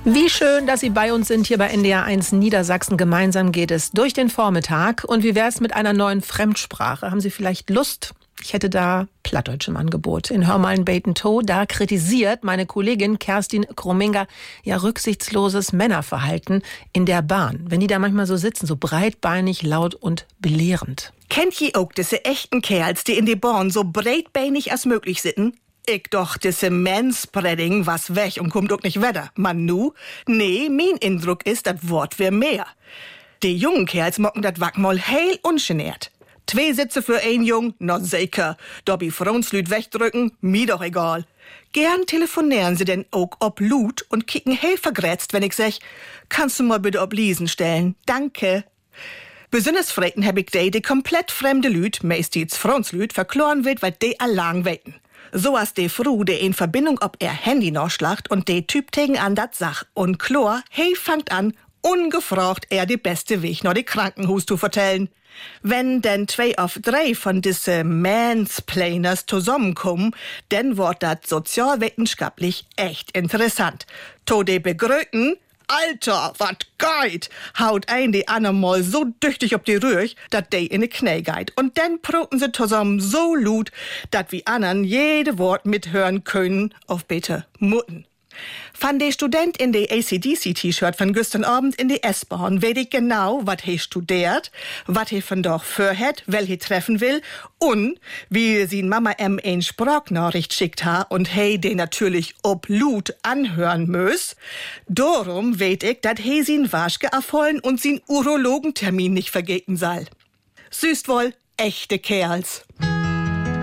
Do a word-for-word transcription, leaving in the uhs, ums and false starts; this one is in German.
Wie schön, dass Sie bei uns sind hier bei N D R eins Niedersachsen. Gemeinsam geht es durch den Vormittag. Und wie wäre es mit einer neuen Fremdsprache? Haben Sie vielleicht Lust? Ich hätte da Plattdeutsch im Angebot. In Hör mal 'n Beten to, da kritisiert meine Kollegin Kerstin Krominger ja rücksichtsloses Männerverhalten in der Bahn. Wenn die da manchmal so sitzen, so breitbeinig, laut und belehrend. Kennt ihr auch diese echten Kerls, die in die Bahn so breitbeinig als möglich sitzen? Ich doch, diese Manspreading was weg und kommt auch nicht weiter. Man nu? Nee, mein Eindruck ist, das Wort wär mehr. Die jungen Kerls mocken dat Wack mal heil ungenährt. Zwei Sitze für ein Jung, na sicher. Dobby Frauenslüd wegdrücken, mir doch egal. Gern telefonieren sie denn auch ob Lut und kicken heil vergrätzt, wenn ich sag, kannst du mal bitte ob Liesen stellen? Danke. Besonders freten hab ich die, die komplett fremde Lüd, meistens Frauenslüd, verkloren wird, weil die allang weten. So als die Frau, die in Verbindung ob er Handy nachschlacht und die Typ tegen an dat Sach. Und Chlor, hey, fangt an, ungefragt er die beste Weg nach die Krankenhus zu vertellen. Wenn denn zwei auf drei von diese Mansplainers zusammenkommen, dann wird dat sozialwissenschaftlich echt interessant. To de begröten, Alter, wat geht, haut ein die anderen mal so düchtig ob die Rüch, dat de in de Knie geht. Und dann proten sie zusammen so lut, dat wie anderen jede Wort mithören können, auf bitte Mutten. Von de Student in de A C D C-T-Shirt von gestern Abend in die S-Bahn weet ich genau, wat he studiert, wat he von doch vorhat, wel he treffen will und wie sie Mama M eine Sprachnachricht schickt ha und he den natürlich ob Lut anhören muss. Darum weet ich, dat he sin Waschke erfollen und sin Urologentermin nicht vergeten soll. Süßt wohl, echte Kerls.